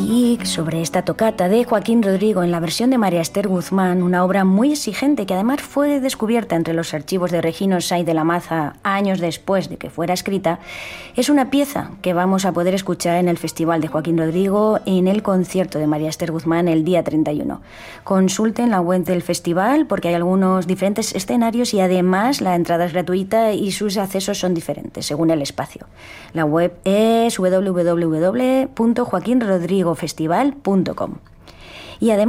Y sobre esta tocata de Joaquín Rodrigo en la versión de María Esther Guzmán, una obra muy exigente que además fue descubierta entre los archivos de Regino Saiz de la Maza años después de que fuera escrita, es una pieza que vamos a poder escuchar en el Festival de Joaquín Rodrigo en el concierto de María Esther Guzmán el día 31. Consulten la web del festival porque hay algunos diferentes escenarios y además la entrada es gratuita y sus accesos son diferentes según el espacio. La web es www.joaquinrodrigofestival.com. Y además